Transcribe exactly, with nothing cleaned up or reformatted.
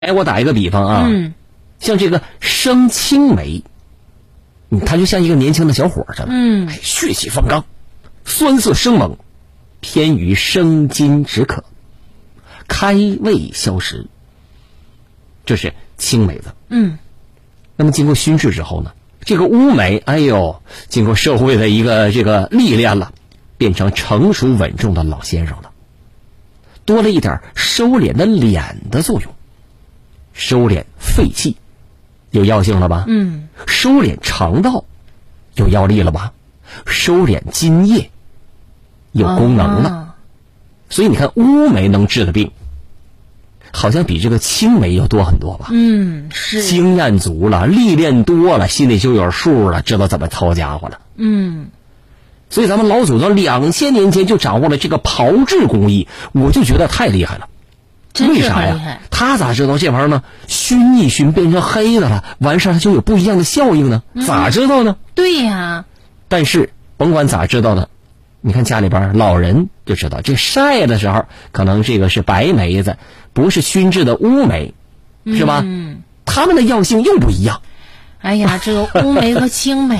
哎，我打一个比方啊， 嗯， 像这个生青梅，嗯，它就像一个年轻的小伙似的， 嗯， 哎，血气方刚，酸涩生猛，偏于生津止渴，开胃消食，这是青梅子。 嗯， 那么经过熏制之后呢，这个乌梅，哎呦，经过社会的一个这个历练了，变成成熟稳重的老先生了，多了一点收敛的敛的作用，收敛肺气，有药性了吧？ 嗯， 收敛肠道，有药力了吧？收敛津液，有功能了。 啊所以你看，乌梅能治的病，好像比这个青梅要多很多吧？ 嗯，是， 经验足了，历练多了，心里就有数了，知道怎么操家伙了。 嗯， 所以咱们老祖宗两千年前就掌握了这个炮制工艺，我就觉得太厉害了。 真是为啥呀很厉害？ 他咋知道这玩意儿呢？熏一熏变成黑的了，完事儿它就有不一样的效应呢？咋知道呢？ 对呀， 但是甭管咋知道的，你看家里边老人就知道，这晒的时候可能这个是白梅子，不是熏制的乌梅，是吧？ 嗯， 它们的药性又不一样。 哎呀，这个乌梅和青梅